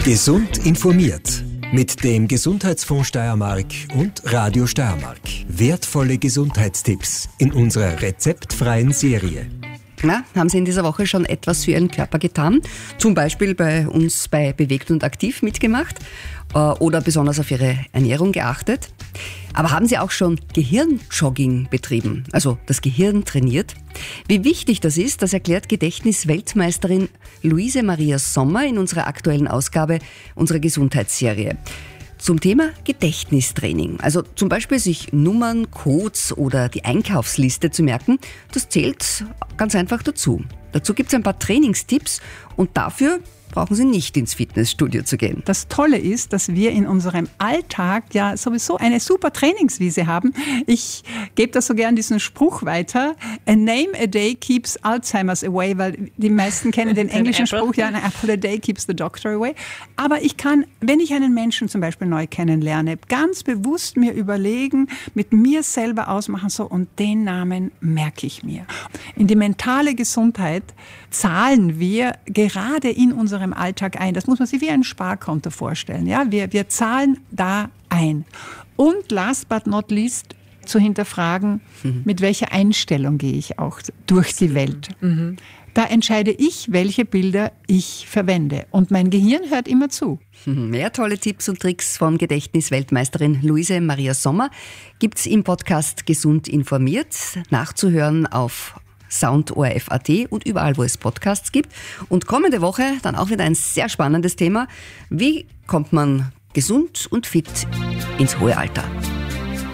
Gesund informiert mit dem Gesundheitsfonds Steiermark und Radio Steiermark. Wertvolle Gesundheitstipps in unserer rezeptfreien Serie. Na, haben Sie in dieser Woche schon etwas für Ihren Körper getan? Zum Beispiel bei uns bei Bewegt und Aktiv mitgemacht oder besonders auf Ihre Ernährung geachtet? Aber haben Sie auch schon Gehirnjogging betrieben, also das Gehirn trainiert? Wie wichtig das ist, das erklärt Gedächtnisweltmeisterin Luise Maria Sommer in unserer aktuellen Ausgabe unserer Gesundheitsserie. Zum Thema Gedächtnistraining, also zum Beispiel sich Nummern, Codes oder die Einkaufsliste zu merken, das zählt ganz einfach dazu. Dazu gibt es ein paar Trainingstipps und dafür brauchen Sie nicht ins Fitnessstudio zu gehen. Das Tolle ist, dass wir in unserem Alltag ja sowieso eine super Trainingswiese haben. Ich gebe das so gern diesen Spruch weiter. A name a day keeps Alzheimer's away, weil die meisten kennen den englischen Spruch, ja, an apple a day keeps the doctor away. Aber ich kann, wenn ich einen Menschen zum Beispiel neu kennenlerne, ganz bewusst mir überlegen, mit mir selber ausmachen, so, und den Namen merke ich mir. In die mentale Gesundheit zahlen wir gerade in unserem Alltag ein. Das muss man sich wie ein Sparkonto vorstellen. Ja? Wir zahlen da ein. Und last but not least zu hinterfragen, mit welcher Einstellung gehe ich auch durch die Welt. Da entscheide ich, welche Bilder ich verwende. Und mein Gehirn hört immer zu. Mehr tolle Tipps und Tricks von Gedächtnisweltmeisterin Luise Maria Sommer gibt's im Podcast Gesund informiert, nachzuhören auf Sound.ORF.at und überall, wo es Podcasts gibt. Und kommende Woche dann auch wieder ein sehr spannendes Thema. Wie kommt man gesund und fit ins hohe Alter?